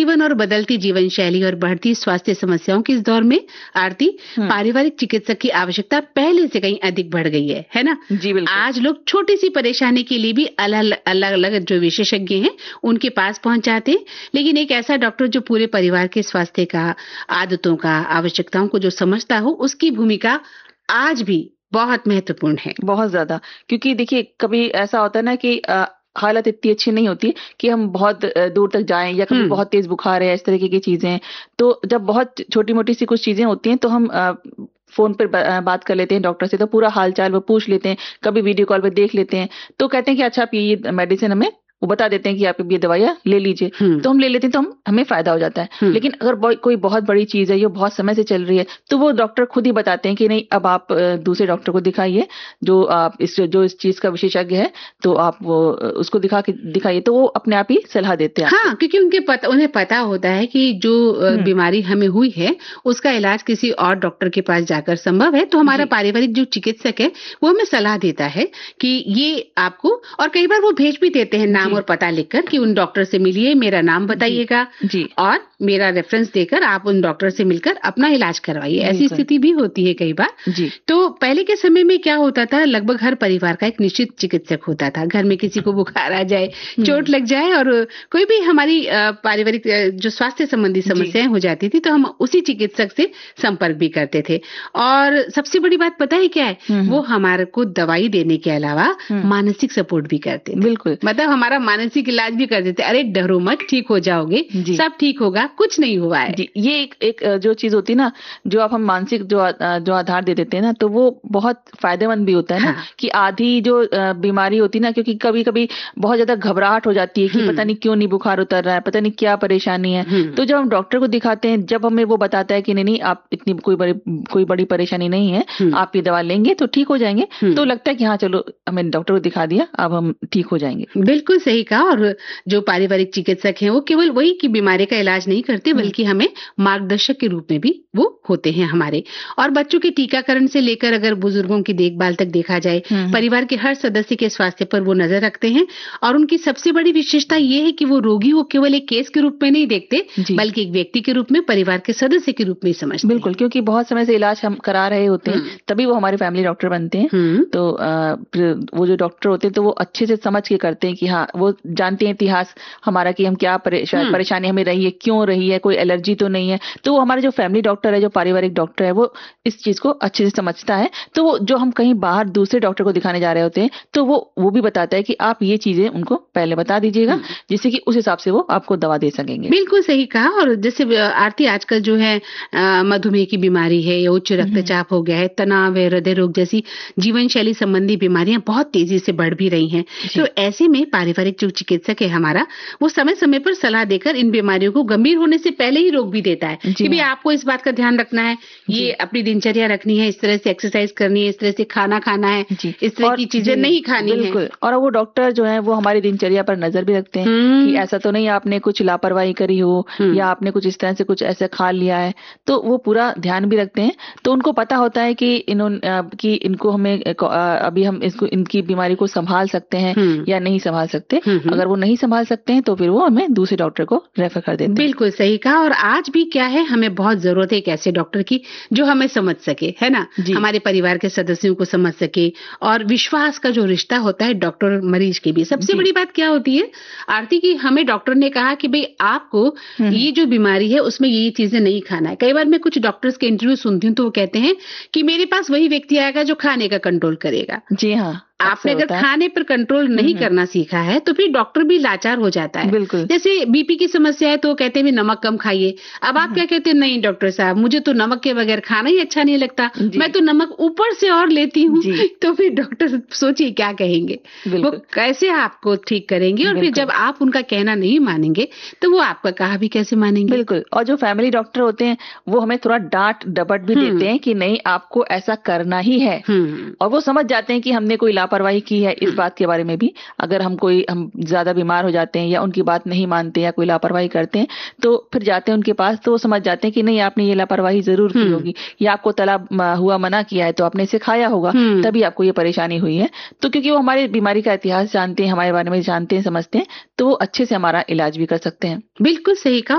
जीवन और बदलती जीवन शैली और बढ़ती स्वास्थ्य समस्याओं के इस दौर में आरती, पारिवारिक चिकित्सक की आवश्यकता पहले से कहीं अधिक बढ़ गई है ना? जी बिल्कुल। आज लोग छोटी सी परेशानी के लिए भी अलग अलग जो विशेषज्ञ हैं उनके पास पहुंच जाते हैं, लेकिन एक ऐसा डॉक्टर जो पूरे परिवार के स्वास्थ्य का, आदतों का, आवश्यकताओं को जो समझता हो, उसकी भूमिका आज भी बहुत महत्वपूर्ण है। बहुत ज्यादा, क्योंकि देखिए कभी ऐसा होता है ना कि हालत इतनी अच्छी नहीं होती कि हम बहुत दूर तक जाएं, या कभी बहुत तेज बुखार है, इस तरीके की चीजें। तो जब बहुत छोटी मोटी सी कुछ चीजें होती हैं तो हम फोन पर बात कर लेते हैं डॉक्टर से, तो पूरा हालचाल वो पूछ लेते हैं, कभी वीडियो कॉल पे देख लेते हैं, तो कहते हैं कि अच्छा आप ये मेडिसिन हमें वो बता देते हैं कि आप ये दवाइयाँ ले लीजिए, तो हम ले लेते हैं, तो हमें फायदा हो जाता है। लेकिन अगर कोई बहुत बड़ी चीज है, ये बहुत समय से चल रही है, तो वो डॉक्टर खुद ही बताते हैं कि नहीं, अब आप दूसरे डॉक्टर को दिखाइए जो इस चीज का विशेषज्ञ है, तो आप वो उसको दिखाइए, तो वो अपने आप ही सलाह देते हैं। हाँ, क्योंकि उन्हें पता होता है कि जो बीमारी हमें हुई है उसका इलाज किसी और डॉक्टर के पास जाकर संभव है, तो हमारा पारिवारिक जो चिकित्सक है वो हमें सलाह देता है कि ये आपको, और कई बार वो भेज भी देते हैं नाम और पता लिखकर कि उन डॉक्टर से मिलिए, मेरा नाम बताइएगा और मेरा रेफरेंस देकर आप उन डॉक्टर से मिलकर अपना इलाज करवाइए। ऐसी स्थिति भी होती है कई बार। तो पहले के समय में क्या होता था, लगभग हर परिवार का एक निश्चित चिकित्सक होता था। घर में किसी को बुखार आ जाए, चोट लग जाए और कोई भी हमारी पारिवारिक जो स्वास्थ्य संबंधी समस्याएं हो जाती थी, तो हम उसी चिकित्सक से संपर्क भी करते थे। और सबसे बड़ी बात पता है क्या है, वो हमारे को दवाई देने के अलावा मानसिक सपोर्ट भी करते थे। बिल्कुल, मतलब हमारा मानसिक इलाज भी कर देते। अरे डरो मत, ठीक हो जाओगे, सब ठीक होगा, कुछ नहीं हुआ है। ये एक जो चीज होती है ना, जो आप हम मानसिक जो आधार दे देते हैं ना, तो वो बहुत फायदेमंद भी होता है ना। कि आधी जो बीमारी होती है ना, क्योंकि कभी कभी बहुत ज्यादा घबराहट हो जाती है कि पता नहीं क्यों नहीं बुखार उतर रहा है, पता नहीं क्या परेशानी है। तो जब हम डॉक्टर को दिखाते हैं, जब हमें वो बताता है कि नहीं आप इतनी कोई बड़ी परेशानी नहीं है, आप ये दवा लेंगे तो ठीक हो जाएंगे, तो लगता है कि हाँ चलो हमें डॉक्टर को दिखा दिया, अब हम ठीक हो जाएंगे। बिल्कुल सही कहा। और जो पारिवारिक चिकित्सक हैं वो केवल वही की बीमारी का इलाज नहीं करते, बल्कि हमें मार्गदर्शक के रूप में भी वो होते हैं हमारे। और बच्चों के टीकाकरण से लेकर अगर बुजुर्गों की देखभाल तक देखा जाए, परिवार के हर सदस्य के स्वास्थ्य पर वो नजर रखते हैं। और उनकी सबसे बड़ी विशेषता ये है कि वो रोगी को केवल एक केस के रूप में नहीं देखते, बल्कि एक व्यक्ति के रूप में, परिवार के सदस्य के रूप में समझते। बिल्कुल, क्योंकि बहुत समय से इलाज हम करा रहे होते हैं, तभी वो हमारे फैमिली डॉक्टर बनते हैं। तो वो जो डॉक्टर होते हैं तो वो अच्छे से समझ के करते हैं कि हाँ वो जानते हैं इतिहास हमारा, कि हम क्या परेशानी हमें रही है, क्यों रही है, कोई एलर्जी तो नहीं है। तो वो हमारा जो फैमिली डॉक्टर है, जो पारिवारिक डॉक्टर है, वो इस चीज को अच्छे से समझता है। तो जो हम कहीं बाहर दूसरे डॉक्टर को दिखाने जा रहे होते हैं, तो वो भी बताता है कि आप ये चीजें उनको पहले बता दीजिएगा, जिससे कि उस हिसाब से वो आपको दवा दे सकेंगे। बिल्कुल सही कहा। और जैसे आरती आजकल जो है मधुमेह की बीमारी है, या उच्च रक्तचाप हो गया है, तनाव है, हृदय रोग जैसी जीवन शैली संबंधी बीमारियां बहुत तेजी से बढ़ भी रही हैं। तो ऐसे में पारिवारिक जो चिकित्सक है हमारा, वो समय समय पर सलाह देकर इन बीमारियों को गंभीर होने से पहले ही रोक भी देता है कि भाई आपको इस बात का ध्यान रखना है, ये अपनी दिनचर्या रखनी है, इस तरह से एक्सरसाइज करनी है, इस तरह से खाना खाना है, इस तरह की चीजें नहीं खानी है। बिल्कुल। और वो डॉक्टर जो है वो हमारी दिनचर्या पर नजर भी रखते हैं कि ऐसा तो नहीं आपने कुछ लापरवाही करी हो, या आपने कुछ इस तरह से कुछ ऐसा खा लिया है, तो वो पूरा ध्यान भी रखते हैं। तो उनको पता होता है कि इनको हमें अभी हम इनकी बीमारी को संभाल सकते हैं या नहीं संभाल सकते। अगर वो नहीं संभाल सकते हैं तो फिर वो हमें दूसरे डॉक्टर को रेफर कर देते हैं। बिल्कुल सही कहा। और आज भी क्या है, हमें बहुत जरूरत है एक ऐसे डॉक्टर की जो हमें समझ सके, है ना, हमारे परिवार के सदस्यों को समझ सके। और विश्वास का जो रिश्ता होता है डॉक्टर मरीज के भी, सबसे बड़ी बात क्या होती है आरती की, हमें डॉक्टर ने कहा कि भाई आपको ये जो बीमारी है उसमें ये चीजें नहीं खाना है। कई बार मैं कुछ डॉक्टर्स के इंटरव्यू सुनती हूँ तो वो कहते हैं कि मेरे पास वही व्यक्ति आएगा जो खाने का कंट्रोल करेगा। जी हाँ, आपने अगर खाने पर कंट्रोल नहीं करना सीखा है तो फिर डॉक्टर भी लाचार हो जाता है। बिल्कुल। जैसे बीपी की समस्या है तो कहते हैं नमक कम खाइए। अब आप क्या कहते हैं, नहीं डॉक्टर साहब मुझे तो नमक के बगैर खाना ही अच्छा नहीं लगता, मैं तो नमक ऊपर से और लेती हूँ। तो फिर डॉक्टर सोचिए क्या कहेंगे, वो कैसे आपको ठीक करेंगे। और फिर जब आप उनका कहना नहीं मानेंगे तो वो आपका कहा भी कैसे मानेंगे। बिल्कुल। और जो फैमिली डॉक्टर होते हैं वो हमें थोड़ा डांट डपट भी देते हैं कि नहीं आपको ऐसा करना ही है। और वो समझ जाते हैं कि हमने कोई लापरवाही की है इस बात के बारे में भी। अगर हम ज्यादा बीमार हो जाते हैं या उनकी बात नहीं मानते या कोई लापरवाही करते हैं तो फिर जाते हैं उनके पास, तो वो समझ जाते हैं कि नहीं आपने ये लापरवाही जरूर की होगी, या आपको तला हुआ मना किया है तो आपने इसे खाया होगा, तभी आपको ये परेशानी हुई है। तो क्योंकि वो हमारी बीमारी का इतिहास जानते हैं, हमारे बारे में जानते हैं, समझते हैं, तो वो अच्छे से हमारा इलाज भी कर सकते हैं। बिल्कुल सही कहा।